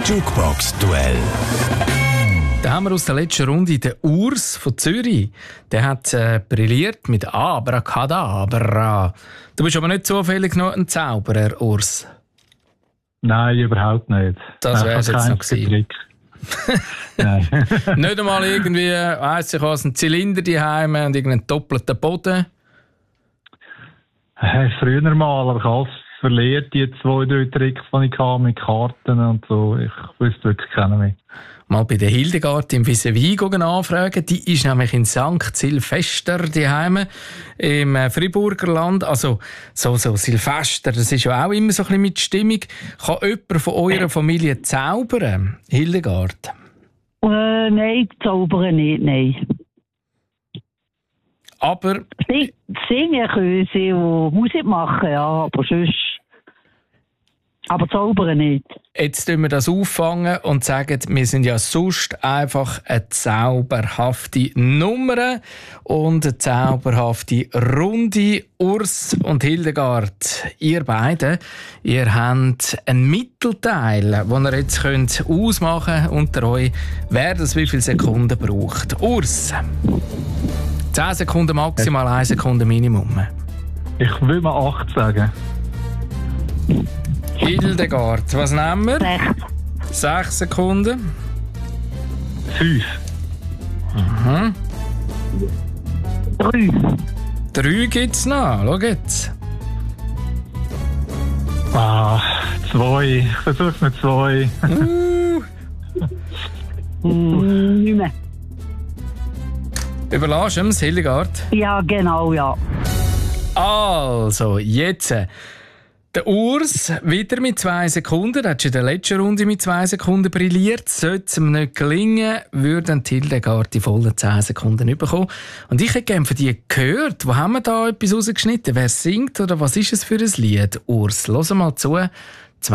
Jukebox-Duell. Da haben wir aus der letzten Runde den Urs von Zürich. Der hat brilliert mit Abracadabra. Du bist aber nicht zufällig noch ein Zauberer, Urs. Nein, überhaupt nicht. Das wäre es jetzt noch gewesen. Nein. Nicht einmal irgendwie, weiss ich was, einen Zylinder daheim und irgendeinen doppelten Boden. Früher mal, aber ich habe alles verliert, die 2-3 Tricks, die ich hatte mit Karten und so. Ich wüsste wirklich keinen mehr. Mal bei der Hildegard im Vis-à-vis anfragen. Die ist nämlich in St. Silvester daheim im Friburger Land. Also so Silvester, das ist ja auch immer so ein bisschen mit Stimmung. Kann jemand von eurer Familie zaubern, Hildegard? Nein, zaubern nicht, nein. Aber singen können sie und Musik machen, ja, aber sonst. Aber zaubern nicht. Jetzt tun wir das auffangen und sagen, wir sind ja sonst einfach eine zauberhafte Nummer und eine zauberhafte Runde. Urs und Hildegard, ihr beide, ihr habt einen Mittelteil, den ihr jetzt könnt ausmachen könnt unter euch, wer das wie viele Sekunden braucht. Urs, 10 Sekunden maximal, 1 Sekunde Minimum. Ich will mal 8 sagen. Hildegard, was nehmen wir? 6 Sekunden. 5. 3 gibt es noch. Schau jetzt. 2. Ich versuche es mit 2. Nicht mehr. Überlass du es, Hildegard? Ja, genau, ja. Also, jetzt. Der Urs wieder mit 2 Sekunden. Er hat schon in der letzten Runde mit 2 Sekunden brilliert. Sollte es ihm nicht gelingen, würde Hildegard die vollen 10 Sekunden bekommen. Und ich hätte gerne von dir gehört, wo haben wir da etwas rausgeschnitten? Wer singt oder was ist es für ein Lied? Urs, hör mal zu.